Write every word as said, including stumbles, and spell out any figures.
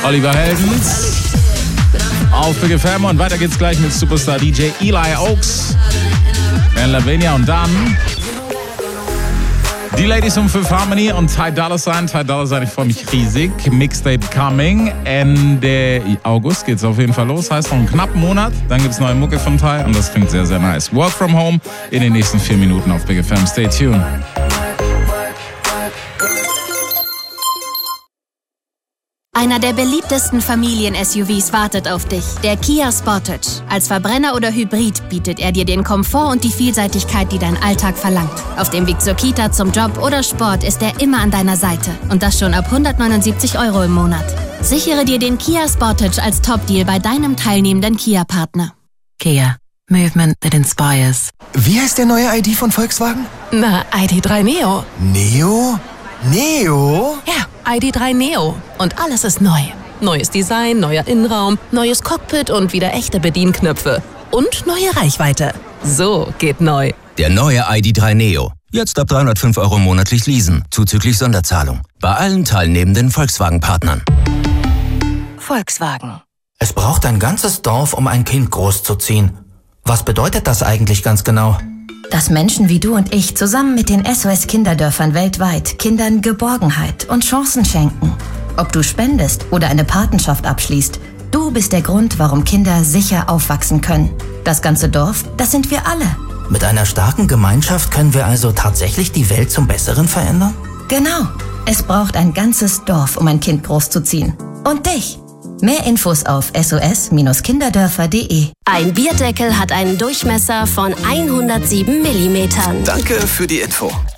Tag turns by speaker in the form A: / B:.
A: Oliver Heldens auf Big F M und weiter geht's gleich mit Superstar D J Eli Oaks, Ben Lavinia und dann die Ladies um Fifth Harmony und Ty Dolla Sign. Ty Dolla Sign, ich freue mich riesig. Mixtape coming. Ende August geht's auf jeden Fall los. Heißt noch einen knappen Monat. Dann gibt's neue Mucke von Ty und das klingt sehr, sehr nice. Work from Home in den nächsten vier Minuten auf Big F M. Stay tuned.
B: Einer der beliebtesten Familien-S U Vs wartet auf dich, der Kia Sportage. Als Verbrenner oder Hybrid bietet er dir den Komfort und die Vielseitigkeit, die dein Alltag verlangt. Auf dem Weg zur Kita, zum Job oder Sport ist er immer an deiner Seite. Und das schon ab hundertneunundsiebzig Euro im Monat. Sichere dir den Kia Sportage als Top-Deal bei deinem teilnehmenden Kia-Partner.
C: Kia. Movement that inspires.
D: Wie heißt der neue I D von Volkswagen?
C: Na, I D drei Neo.
D: Neo? Neo?
C: Ja, I D drei Neo. Und alles ist neu. Neues Design, neuer Innenraum, neues Cockpit und wieder echte Bedienknöpfe. Und neue Reichweite. So geht neu.
E: Der neue I D drei Neo. Jetzt ab dreihundertfünf Euro monatlich leasen, zuzüglich Sonderzahlung. Bei allen teilnehmenden Volkswagen-Partnern.
C: Volkswagen.
F: Es braucht ein ganzes Dorf, um ein Kind großzuziehen. Was bedeutet das eigentlich ganz genau?
G: Dass Menschen wie du und ich zusammen mit den S O S-Kinderdörfern weltweit Kindern Geborgenheit und Chancen schenken. Ob du spendest oder eine Patenschaft abschließt, du bist der Grund, warum Kinder sicher aufwachsen können. Das ganze Dorf, das sind wir alle.
F: Mit einer starken Gemeinschaft können wir also tatsächlich die Welt zum Besseren verändern?
G: Genau. Es braucht ein ganzes Dorf, um ein Kind großzuziehen. Und dich. Mehr Infos auf S O S Kinderdörfer punkt de.
B: Ein Bierdeckel hat einen Durchmesser von hundertsieben Millimetern.
D: Danke für die Info.